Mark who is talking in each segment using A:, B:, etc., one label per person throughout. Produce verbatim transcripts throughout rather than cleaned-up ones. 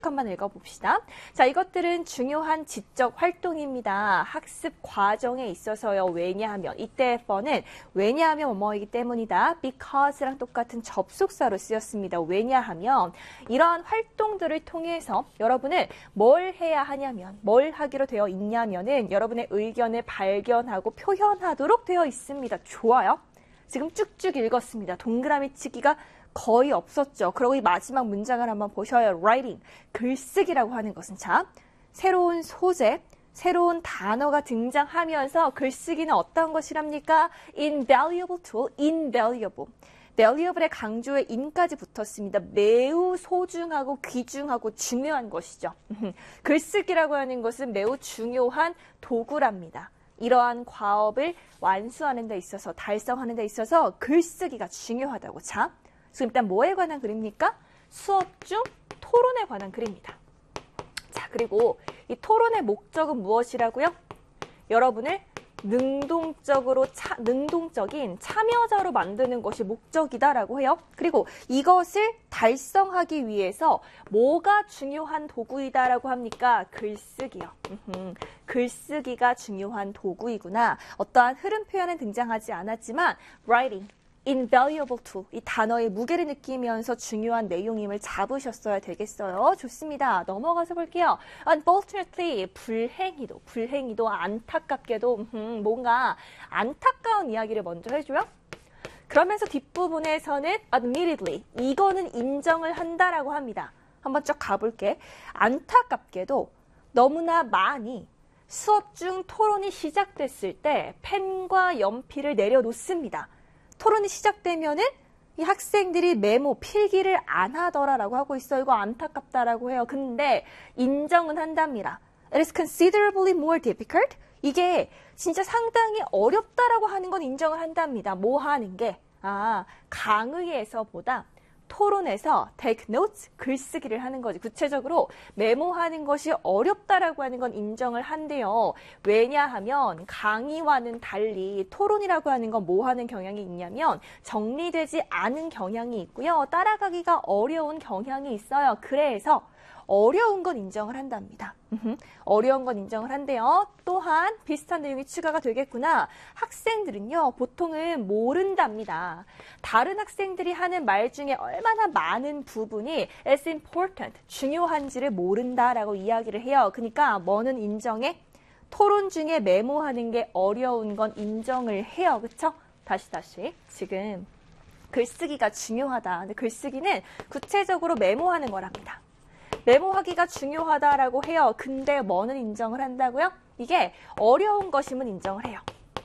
A: 한번 읽어봅시다. 자, 이것들은 중요한 지적 활동입니다. 학습 과정에 있어서요. 왜냐하면 이때 for는 왜냐하면 뭐뭐이기 때문이다. because랑 똑같은 접속사로 쓰였습니다. 왜냐하면 이러한 활동들을 통해서 여러분은 뭘 해야 하냐면 뭘 하기로 되어 있냐면은 여러분의 의견을 발견하고 표현하도록 되어 있습니다. 좋아요. 지금 쭉쭉 읽었습니다. 동그라미 치기가 거의 없었죠. 그리고 이 마지막 문장을 한번 보셔요. writing, 글쓰기라고 하는 것은 자, 새로운 소재, 새로운 단어가 등장하면서 글쓰기는 어떤 것이랍니까? invaluable tool, invaluable. valuable의 강조에 in까지 붙었습니다. 매우 소중하고 귀중하고 중요한 것이죠. 글쓰기라고 하는 것은 매우 중요한 도구랍니다. 이러한 과업을 완수하는 데 있어서, 달성하는 데 있어서 글쓰기가 중요하다고. 자, 지금 일단 뭐에 관한 글입니까? 수업 중 토론에 관한 글입니다. 자, 그리고 이 토론의 목적은 무엇이라고요? 여러분을 능동적으로 차, 능동적인 참여자로 만드는 것이 목적이다라고 해요. 그리고 이것을 달성하기 위해서 뭐가 중요한 도구이다라고 합니까? 글쓰기요. 음흠, 글쓰기가 중요한 도구이구나. 어떠한 흐름 표현은 등장하지 않았지만 writing, invaluable tool, 이 단어의 무게를 느끼면서 중요한 내용임을 잡으셨어야 되겠어요. 좋습니다. 넘어가서 볼게요. Unfortunately, 불행히도, 불행히도 안타깝게도 음, 뭔가 안타까운 이야기를 먼저 해줘요. 그러면서 뒷부분에서는 admittedly, 이거는 인정을 한다라고 합니다. 한번 쭉 가볼게. 안타깝게도 너무나 많이 수업 중 토론이 시작됐을 때 펜과 연필을 내려놓습니다. 토론이 시작되면은 이 학생들이 메모, 필기를 안 하더라라고 하고 있어요. 이거 안타깝다라고 해요. 근데 인정은 한답니다. It is considerably more difficult. 이게 진짜 상당히 어렵다라고 하는 건 인정을 한답니다. 뭐 하는 게? 아, 강의에서보다 토론에서 take notes, 글쓰기를 하는 거지. 구체적으로 메모하는 것이 어렵다라고 하는 건 인정을 한대요. 왜냐하면 강의와는 달리 토론이라고 하는 건 뭐 하는 경향이 있냐면 정리되지 않은 경향이 있고요. 따라가기가 어려운 경향이 있어요. 그래서 어려운 건 인정을 한답니다. 어려운 건 인정을 한대요. 또한 비슷한 내용이 추가가 되겠구나. 학생들은요, 보통은 모른답니다. 다른 학생들이 하는 말 중에 얼마나 많은 부분이 as important, 중요한지를 모른다라고 이야기를 해요. 그러니까 뭐는 인정해? 토론 중에 메모하는 게 어려운 건 인정을 해요. 그쵸? 다시 다시. 지금 글쓰기가 중요하다. 근데 글쓰기는 구체적으로 메모하는 거랍니다. 메모하기가 중요하다라고 해요. 근데 뭐는 인정을 한다고요? 이게 어려운 것이면 인정을 해요.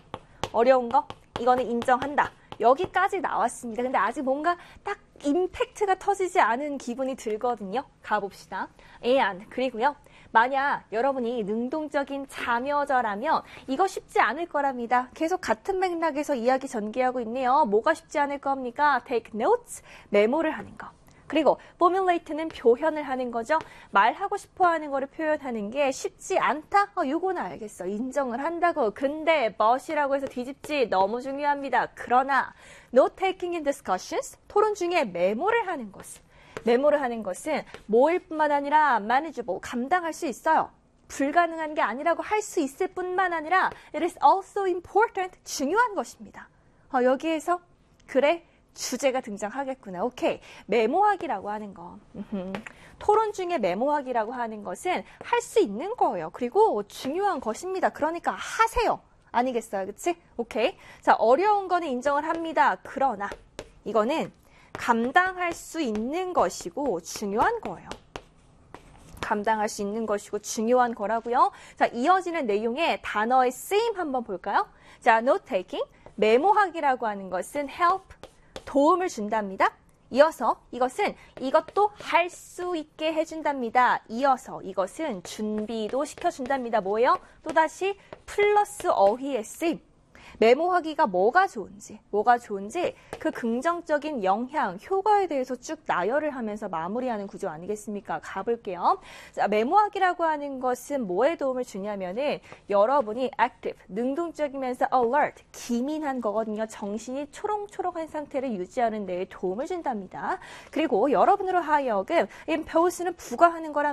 A: 어려운 거? 이거는 인정한다. 여기까지 나왔습니다. 근데 아직 뭔가 딱 임팩트가 터지지 않은 기분이 들거든요. 가봅시다. and 그리고요. 만약 여러분이 능동적인 참여자라면 이거 쉽지 않을 거랍니다. 계속 같은 맥락에서 이야기 전개하고 있네요. 뭐가 쉽지 않을 겁니까? take notes, 메모를 하는 거. 그리고 formulate는 표현을 하는 거죠. 말하고 싶어하는 거를 표현하는 게 쉽지 않다? 어, 요거는 알겠어. 인정을 한다고. 근데 but이라고 해서 뒤집지 너무 중요합니다. 그러나 note taking in discussions, 토론 중에 메모를 하는 것은 메모를 하는 것은 뭐일 뿐만 아니라 manageable, 감당할 수 있어요. 불가능한 게 아니라고 할 수 있을 뿐만 아니라 it is also important, 중요한 것입니다. 어, 여기에서 그래? 주제가 등장하겠구나. 오케이. 메모하기라고 하는 거. 토론 중에 메모하기라고 하는 것은 할 수 있는 거예요. 그리고 중요한 것입니다. 그러니까 하세요. 아니겠어요? 그치? 오케이. 자, 어려운 거는 인정을 합니다. 그러나 이거는 감당할 수 있는 것이고 중요한 거예요. 감당할 수 있는 것이고 중요한 거라고요. 자, 이어지는 내용의 단어의 쓰임 한번 볼까요? 자, note taking, 메모하기라고 하는 것은 help, 도움을 준답니다. 이어서 이것은 이것도 할 수 있게 해준답니다. 이어서 이것은 준비도 시켜준답니다. 뭐예요? 또다시 플러스 어휘의 쓰임. 메모하기가 뭐가 좋은지, 뭐가 좋은지 그 긍정적인 영향, 효과에 대해서 쭉 나열을 하면서 마무리하는 구조 아니겠습니까? 가볼게요. 자, 메모하기라고 하는 것은 뭐에 도움을 주냐면은 여러분이 active, 능동적이면서 alert, 기민한 거거든요. 정신이 초롱초롱한 상태를 유지하는 데 도움을 준답니다. 그리고 여러분으로 하여금 impose는 부과하는 거랍니다.